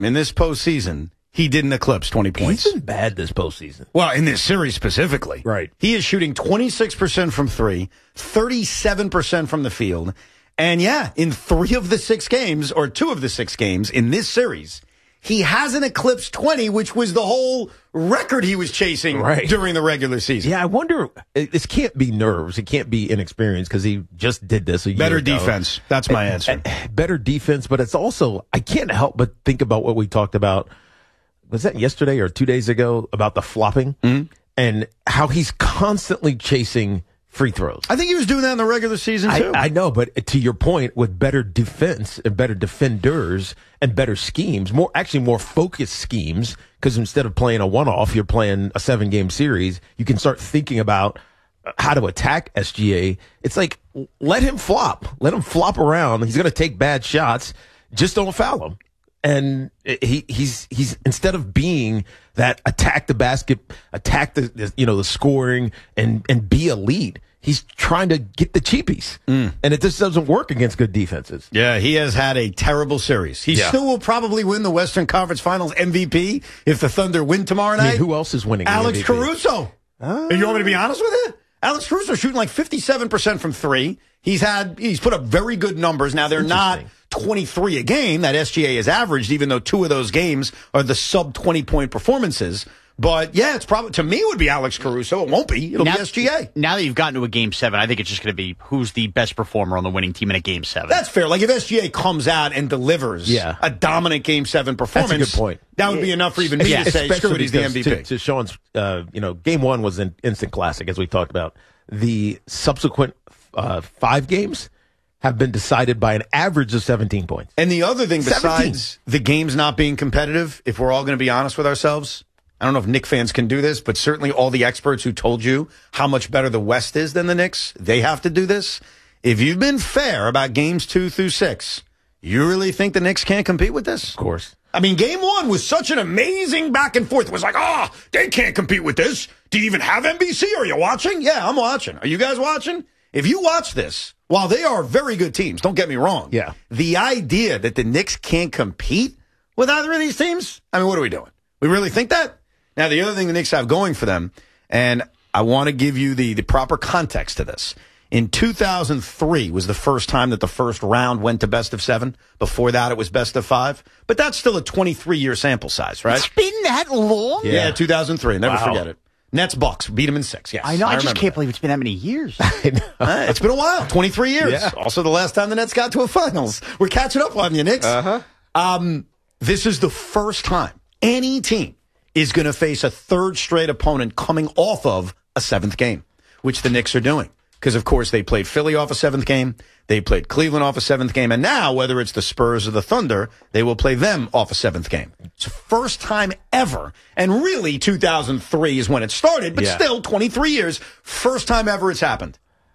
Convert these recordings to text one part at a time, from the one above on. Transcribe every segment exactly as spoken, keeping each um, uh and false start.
in this postseason, he didn't eclipse twenty points. He's been bad this postseason. Well, in this series specifically. Right. He is shooting twenty-six percent from three, thirty-seven percent from the field. And yeah, in three of the six games, or two of the six games in this series, he hasn't eclipsed twenty, which was the whole record he was chasing right. during the regular season. Yeah, I wonder, this can't be nerves. It can't be inexperience because he just did this a year Better ago. defense. That's my and, answer. And better defense, but it's also, I can't help but think about what we talked about. Was that yesterday or two days ago about the flopping mm-hmm. and how he's constantly chasing free throws? I think he was doing that in the regular season, too. I, I know, but to your point, with better defense and better defenders and better schemes, more actually more focused schemes, because instead of playing a one-off, you're playing a seven-game series, you can start thinking about how to attack S G A. It's like, let him flop. Let him flop around. He's going to take bad shots. Just don't foul him. And he he's he's instead of being that attack the basket, attack the, the you know the scoring and and be a lead, he's trying to get the cheapies, mm. and it just doesn't work against good defenses. Yeah, he has had a terrible series. He yeah. still will probably win the Western Conference Finals M V P if the Thunder win tomorrow night. I mean, who else is winning? Alex the M V P? Caruso. Uh, you want me to be honest with you? Alex Caruso shooting like fifty-seven percent from three. He's had he's put up very good numbers. Now they're not twenty-three a game that S G A has averaged, even though two of those games are the sub twenty point performances. But yeah, it's probably, to me, it would be Alex Caruso. It won't be. It'll now, be S G A. Now that you've gotten to a game seven, I think it's just going to be who's the best performer on the winning team in a game seven. That's fair. Like if S G A comes out and delivers yeah. a dominant game seven performance, that's a good point. That would be enough for even me yeah, to say, screw it, he's the M V P. To, to Sean's, uh, you know, game one was an instant classic, as we talked about. The subsequent uh, five games have been decided by an average of seventeen points. And the other thing, besides seventeen. The games not being competitive, if we're all going to be honest with ourselves, I don't know if Knicks fans can do this, but certainly all the experts who told you how much better the West is than the Knicks, they have to do this. If you've been fair about games two through six, you really think the Knicks can't compete with this? Of course. I mean, game one was such an amazing back and forth. It was like, oh, they can't compete with this. Do you even have N B C? Are you watching? Yeah, I'm watching. Are you guys watching? If you watch this, while they are very good teams, don't get me wrong. Yeah. The idea that the Knicks can't compete with either of these teams, I mean, what are we doing? We really think that? Now, the other thing the Knicks have going for them, and I want to give you the, the proper context to this. In two thousand three was the first time that the first round went to best of seven. Before that, it was best of five. But that's still a twenty-three year sample size, right? It's been that long? Yeah, yeah two thousand three. Never wow. forget it. Nets Bucks beat them in six. Yes, I know. I, I just can't that. believe it's been that many years. I know. Uh, it's been a while. twenty-three years. Yeah. Also, the last time the Nets got to a finals. We're catching up on you, Knicks. Uh-huh. Um, this is the first time any team is going to face a third straight opponent coming off of a seventh game, which the Knicks are doing. Because, of course, they played Philly off a seventh game. They played Cleveland off a seventh game. And now, whether it's the Spurs or the Thunder, they will play them off a seventh game. It's the first time ever. And really, two thousand three is when it started. But yeah. still, twenty-three years, first time ever it's happened.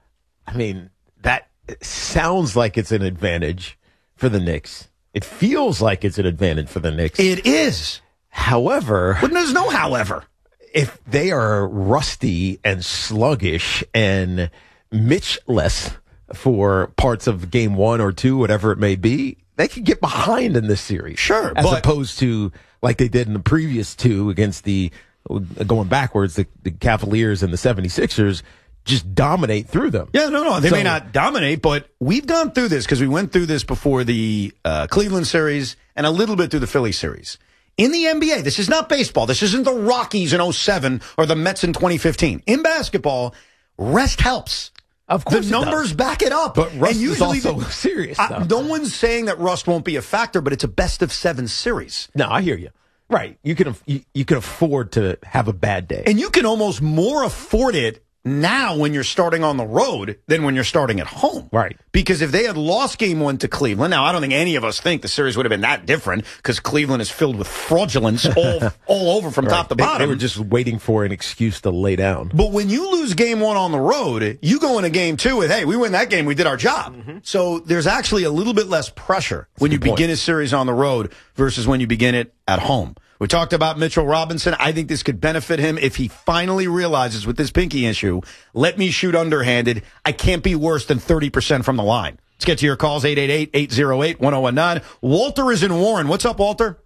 I mean, that sounds like it's an advantage for the Knicks. It feels like it's an advantage for the Knicks. It is. However. But there's no however. If they are rusty and sluggish and Mitch-less for parts of game one or two, whatever it may be, they could get behind in this series. Sure. As but, opposed to like they did in the previous two against the, going backwards, the, the Cavaliers and the seventy-sixers just dominate through them. Yeah, no, no. They so, may not dominate, but we've gone through this because we went through this before the uh, Cleveland series and a little bit through the Philly series. In the N B A, this is not baseball. This isn't the Rockies in oh seven or the Mets in twenty fifteen. In basketball, rest helps. Of course, the numbers back it up. But rust and usually is also the, serious. I, no one's saying that rust won't be a factor, but it's a best of seven series. No, I hear you. Right, you can you, you can afford to have a bad day, and you can almost more afford it now when you're starting on the road than when you're starting at home. Right. Because if they had lost game one to Cleveland, now I don't think any of us think the series would have been that different because Cleveland is filled with fraudulence all, all over from right. top to they, bottom. They were just waiting for an excuse to lay down. But when you lose game one on the road, you go into game two with, hey, we win that game, we did our job. Mm-hmm. So there's actually a little bit less pressure That's when you begin point. a series on the road versus when you begin it at home. We talked about Mitchell Robinson. I think this could benefit him if he finally realizes with this pinky issue, let me shoot underhanded. I can't be worse than thirty percent from the line. Let's get to your calls, eight eight eight, eight oh eight, one oh one nine. Walter is in Warren. What's up, Walter?